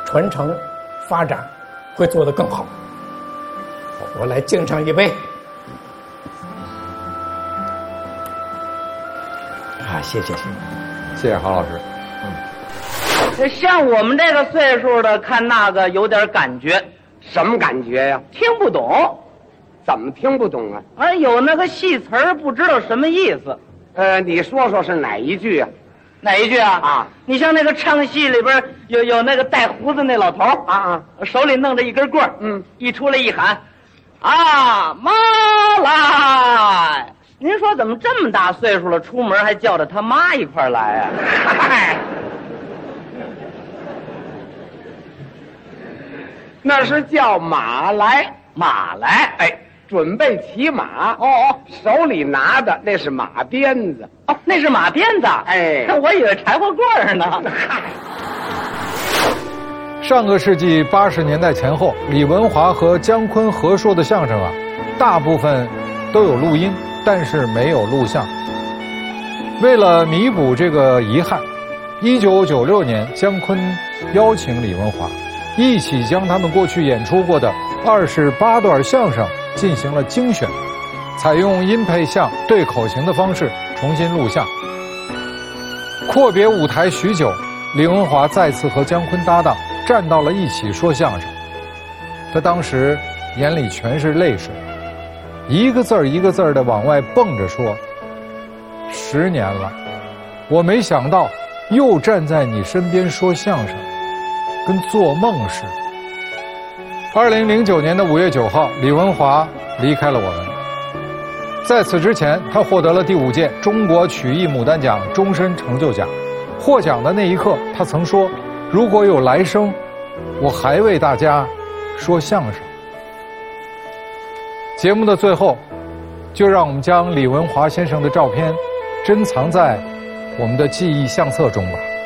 传承发展会做得更好。我来敬上一杯。啊，谢谢。 谢谢郝老师。 像我们这个岁数的看那个有点感觉， 什么感觉呀？ 听不懂。 怎么听不懂啊？ 有那个戏词儿不知道什么意思。 你说说是哪一句啊？ 哪一句啊？ 啊， 你像那个唱戏里边有那个带胡子那老头啊， 手里弄着一根棍儿，一出来一喊，啊妈来！您说怎么这么大岁数了，出门还叫着他妈一块儿来啊？ 那是叫马来， 马来， 哎，准备骑马。手里拿的那是马鞭子。 那是马鞭子。 哎， 我以为柴火棍儿呢。 上个世纪80年代前后，李文华和姜昆合说的相声啊，大部分都有录音，但是没有录像。为了弥补这个遗憾，1996年姜昆邀请李文华一起将他们过去演出过的28段相声进行了精选，采用音配像对口型的方式重新录像。阔别舞台许久，李文华再次和姜昆搭档站到了一起说相声。他当时眼里全是泪水，一个字儿一个字儿地往外蹦着说：10年了，我没想到又站在你身边说相声，跟做梦似的。2009年的5月9号，李文华离开了我们。在此之前，他获得了第5届中国曲艺牡丹奖终身成就奖。获奖的那一刻，他曾说：“如果有来生，我还为大家说相声。”节目的最后，就让我们将李文华先生的照片珍藏在我们的记忆相册中吧。